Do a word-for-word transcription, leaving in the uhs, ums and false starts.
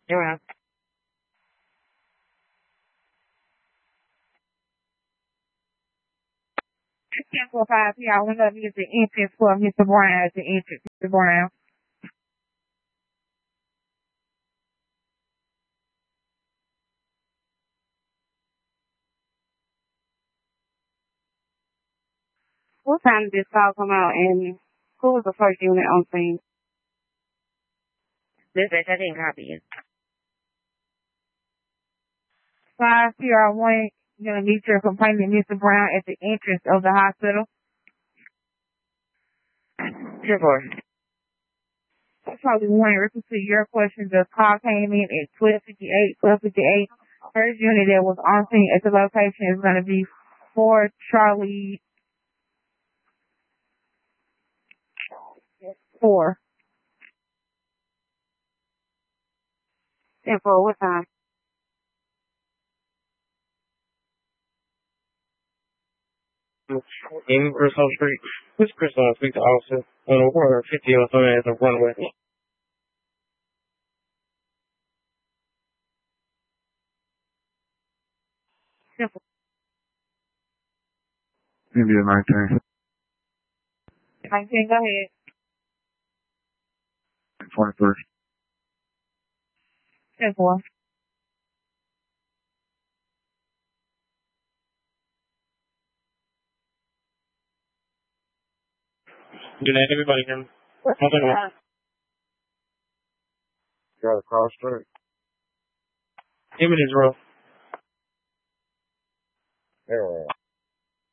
Yeah. ten four five P. I went up to get the entrance for Mister Brown at the entrance. Mister Brown. What time did this call come out and who was the first unit on scene? Dispatch, I didn't copy it. five C R one, you're going to meet your complainant, Mister Brown, at the entrance of the hospital. Sure, boy. That's probably one in reference to your question. The call came in at twelve fifty-eight, twelve fifty-eight. First unit that was on scene at the location is going to be four Charlie four. And for what time? In Crystal Street. This Crystal Street also on the one fifty or something at the runway. Simple. India nineteen. nineteen, go ahead. twenty-three. Simple. Good night, everybody. Can I Got a cross street. Give me this roll. There we are.